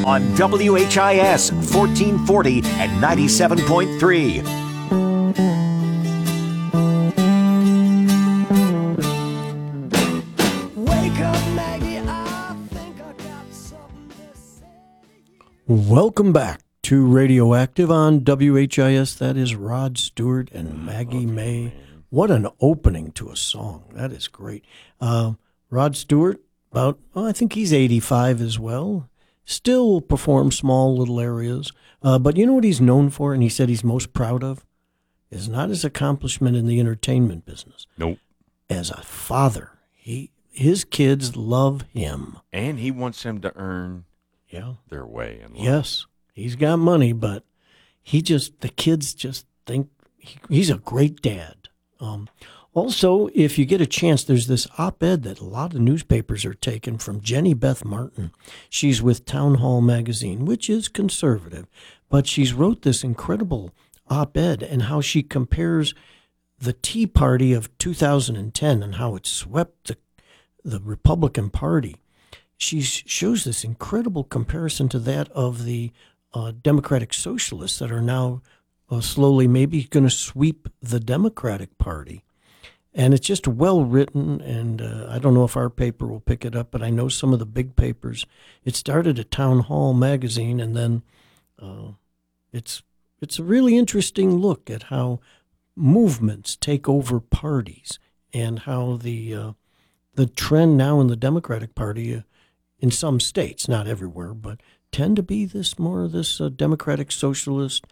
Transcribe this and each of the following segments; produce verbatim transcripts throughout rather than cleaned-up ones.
on W H I S fourteen forty and ninety-seven point three. Welcome back to Radioactive on W H I S. That is Rod Stewart and Maggie May. What an opening to a song. That is great. Uh, Rod Stewart, about, well, I think he's eighty-five as well. Still performs small little areas. Uh, but you know what he's known for, and he said he's most proud of? Is not his accomplishment in the entertainment business. Nope. As a father. He His kids love him. And he wants them to earn yeah. their way in life. Yes. He's got money, but he just, the kids just think he, he's a great dad. Um, also, if you get a chance, there's this op-ed that a lot of newspapers are taking from Jenny Beth Martin. She's with Town Hall Magazine, which is conservative, but she's wrote this incredible op-ed and how she compares the Tea Party of two thousand ten and how it swept the, the Republican Party. She shows this incredible comparison to that of the uh, Democratic Socialists that are now uh, slowly maybe going to sweep the Democratic Party. And it's just well written, and uh, I don't know if our paper will pick it up, but I know some of the big papers. It started at Town Hall Magazine, and then uh, it's it's a really interesting look at how movements take over parties and how the uh, the trend now in the Democratic Party, uh, in some states, not everywhere, but tend to be this more of this uh, Democratic Socialist.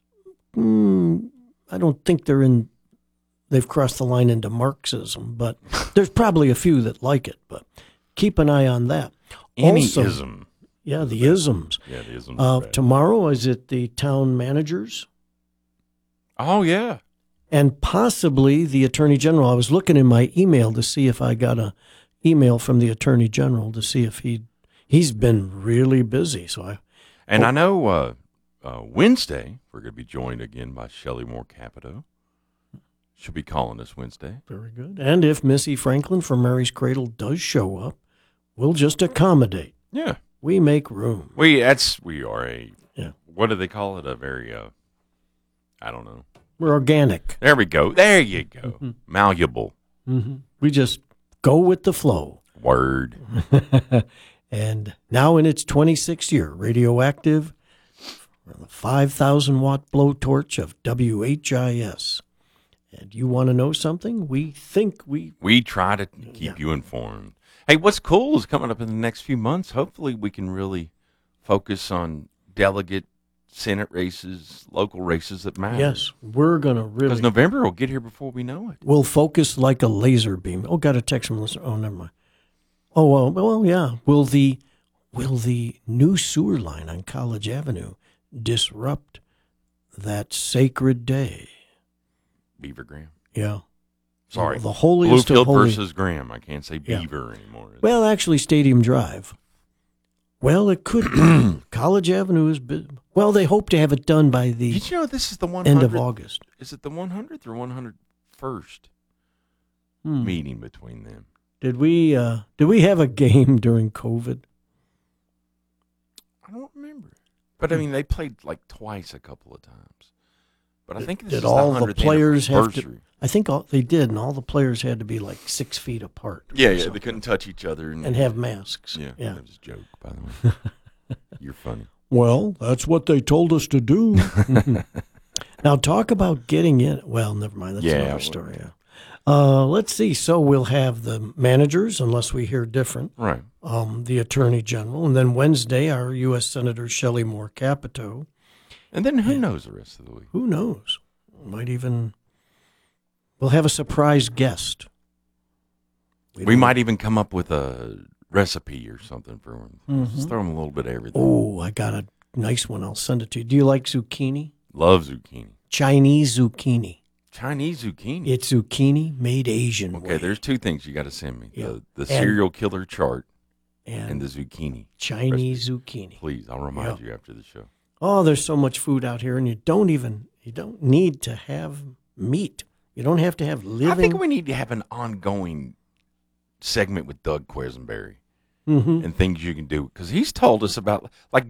Mm, I don't think they're in. They've crossed the line into Marxism, but there's probably a few that like it. But keep an eye on that. Any Also, ism. Yeah, the isms. Yeah, the isms. Uh, tomorrow is it the town managers? Oh, yeah. And possibly the Attorney General. I was looking in my email to see if I got a email from the Attorney General to see if he he's been really busy. So I and oh, I know uh, uh, Wednesday we're going to be joined again by Shelley Moore Capito. She'll be calling us Wednesday. Very good. And if Missy Franklin from Mary's Cradle does show up, we'll just accommodate. Yeah, we make room. We that's we are a yeah. What do they call it? A very uh, I don't know. We're organic. There we go. There you go. Mm-hmm. Malleable. Mm-hmm. We just go with the flow. Word. And now in its twenty-sixth year, Radioactive, the five thousand watt blowtorch of W H I S. And you want to know something? We think we... We try to keep yeah. you informed. Hey, what's cool is coming up in the next few months. Hopefully we can really focus on delegate Senate races, local races that matter. Yes, we're going to really... Because November will get here before we know it. We'll focus like a laser beam. Oh, got a text from listener. Oh, never mind. Oh, well, well, yeah. Will the, will the new sewer line on College Avenue disrupt that sacred day? Beaver Graham. Yeah. Sorry. The holiest Bluefield of holy... versus Graham. I can't say Beaver yeah. anymore. Well, actually, Stadium Drive. Well, it could be. College Avenue is... Well, they hope to have it done by the Did you know this is the one hundredth, end of August. Is it the one hundredth or one hundred first hmm. meeting between them? Did we uh, did we have a game during COVID? I don't remember. But, I mean, they played like twice a couple of times. But I think this did is all the, the players have to? I think all, they did, and all the players had to be like six feet apart. Yeah, yeah, they couldn't touch each other and, and have masks. Yeah, yeah, that was a joke, by the way. You're funny. Well, that's what they told us to do. Now, talk about getting in. Well, never mind. That's yeah, another story. Yeah. Uh, let's see. So we'll have the managers, unless we hear different. Right. Um, the Attorney General, and then Wednesday, our U S Senator Shelley Moore Capito. And then who and knows the rest of the week? Who knows? Might even, we'll have a surprise guest. We, we might even come up with a recipe or something for them. Mm-hmm. Just throw them a little bit of everything. Oh, I got a nice one. I'll send it to you. Do you like zucchini? Love zucchini. Chinese zucchini. Chinese zucchini? It's zucchini made Asian Okay, way. there's two things you got to send me. Yeah. The, the And- serial killer chart and, and the zucchini. Chinese recipe. zucchini. Please, I'll remind Yeah. you after the show. Oh, there's so much food out here, and you don't even, you don't need to have meat. You don't have to have living. I think we need to have an ongoing segment with Doug Quisenberry mm-hmm. and things you can do, because he's told us about, like,